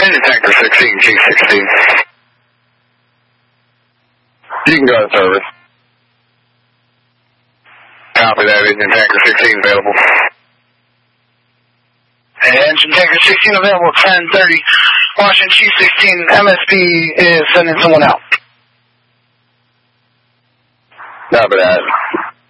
Engine tanker 16, G16. You can go to service. Copy that, engine tanker 16 available. Engine tanker 16 available, 10:30. Washington G16, MSP is sending someone out. Copy that.